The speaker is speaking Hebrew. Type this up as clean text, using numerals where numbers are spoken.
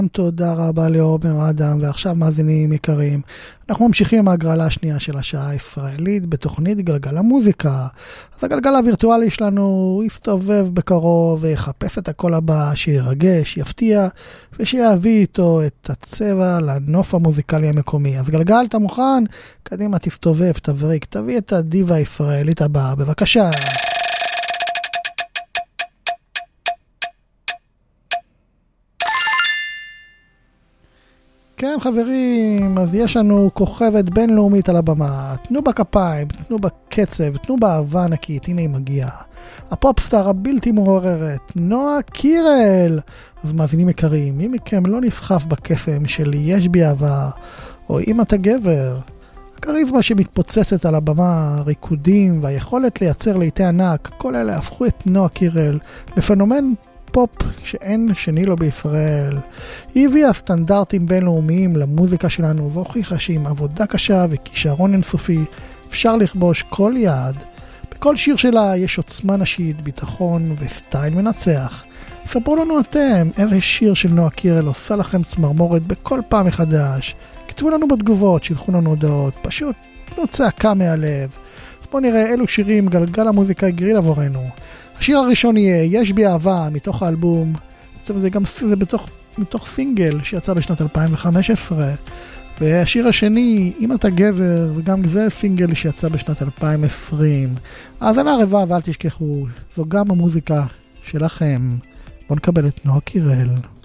תודה רבה לעומר אדם, ועכשיו מאזינים יקרים, אנחנו ממשיכים עם ההגרלה השנייה של השעה הישראלית בתוכנית גלגל המוזיקה. אז הגלגל הווירטואלי שלנו יסתובב בקרוב ויחפש את הקול הבא שירגש, יפתיע ושיביא איתו את הצבע לנוף המוזיקלי המקומי. אז גלגל, אתה מוכן? קדימה, תסתובב, תבריק, תביא את הדיבה הישראלית הבאה, בבקשה. כן חברים, אז יש לנו כוכבת בינלאומית על הבמה. תנו בה כפיים, תנו בה קצב, תנו בה אהבה ענקית. הנה היא מגיעה. הפופסטאר הבלתי מעוררת, נועה קירל. אז מאזינים יקרים, מי מכם לא נסחף בקסם של יש בי אהבה, או אם אתה גבר? הכריזמה שמתפוצצת על הבמה, הריקודים והיכולת לייצר לעיתי ענק, כל אלה הפכו את נועה קירל לפנומן פופ שאין שני לו בישראל. היא הביאה סטנדרטים בינלאומיים למוזיקה שלנו והוכיחה שעם עבודה קשה וכישרון אינסופי אפשר לכבוש כל יעד. בכל שיר שלה יש עוצמה נשית, ביטחון וסטייל מנצח. ספרו לנו אתם איזה שיר של נועה קירל עושה לכם צמרמורת בכל פעם מחדש. כתבו לנו בתגובות, שילחו לנו הודעות, פשוט תנו צעקה מהלב. אז בואו נראה אילו שירים גלגל המוזיקה הגריל עבורנו. השיר הראשון יהיה יש בי אהבה מתוך האלבום, זה מתוך סינגל שיצא בשנת 2015, והשיר השני אם אתה גבר, וגם זה סינגל שיצא בשנת 2020. אז אנא רבה ואל תשכחו, זו גם המוזיקה שלכם. בואו נקבל את נועה קירל.